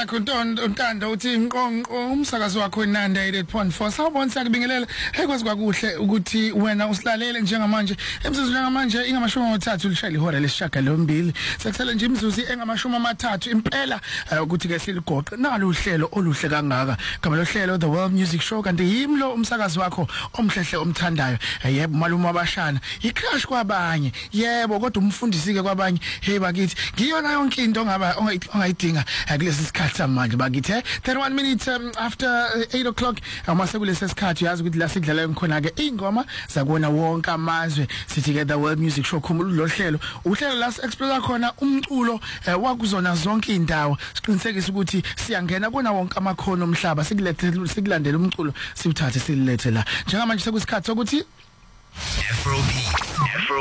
yakho Ntando uthi inqonqo umsakazo wakho iNanda 88.4 sawubona sakubingelela ekwazi kwakuhle ukuthi wena usilalele njengamanje emsizweni njengamanje ingamashumi 3 lishaya ihora lesishagalombili sekusele nje imizuzu engamashumi 3 impela ukuthi ke siligoqe nalo uhlelo oluhle kangaka kama lo hlelo The World Music Show kanti yimlo umsakazo wakho omhlehle omthandayo yebo malume wabashana icrash kwabanye yebo kodwa umfundisi ke kwabanye hey bakithi ngiyona yonke into ongayidinga kulesi sikhathi samanje bakithi 31 minutes after 8 o'clock amase kulesi sikhathi uyazi ukuthi la sidlala ngkhona ke ingoma zakona wonke amazwe sithi ke The World Music Show khumula lo hlelo uhlelo la explore khona umculo wakuzona zonke indawo siqinisekisa ukuthi siyangena kona wonke amakhono omhlaba sikulandela umculo siwuthathe silethe la njengamanje sekusikhathi sokuthi